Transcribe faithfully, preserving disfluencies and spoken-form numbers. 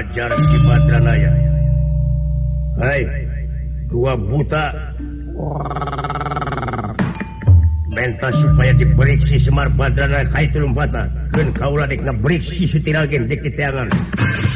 ajar si Badranaya. Hai, dua buta minta supaya diberi si Semar Badranaya kaitu lompata keun kaula dek ngaberi si Sutiragen dek di teangan.